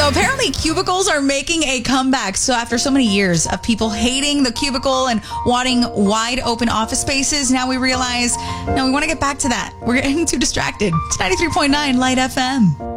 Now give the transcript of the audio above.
So apparently cubicles are making a comeback. So after so many years of people hating the cubicle and wanting wide open office spaces, now we realize, no, we want to get back to that. We're getting too distracted. It's 93.9 Light FM.